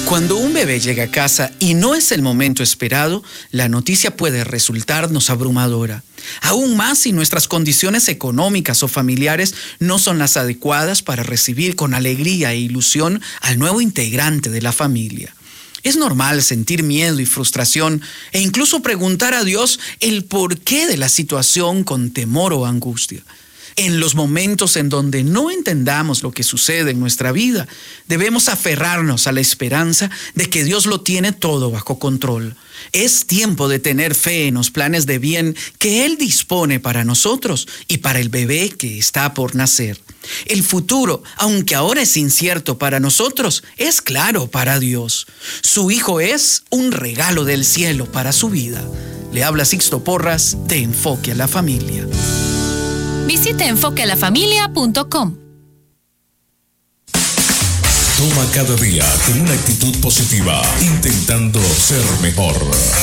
Cuando un bebé llega a casa y no es el momento esperado, la noticia puede resultarnos abrumadora. Aún más si nuestras condiciones económicas o familiares no son las adecuadas para recibir con alegría e ilusión al nuevo integrante de la familia. Es normal sentir miedo y frustración e incluso preguntar a Dios el porqué de la situación con temor o angustia. En los momentos en donde no entendamos lo que sucede en nuestra vida, debemos aferrarnos a la esperanza de que Dios lo tiene todo bajo control. Es tiempo de tener fe en los planes de bien que Él dispone para nosotros y para el bebé que está por nacer. El futuro, aunque ahora es incierto para nosotros, es claro para Dios. Su Hijo es un regalo del cielo para su vida. Le habla Sixto Porras de Enfoque a la Familia. Visite enfoquealafamilia.com. Toma cada día con una actitud positiva, intentando ser mejor.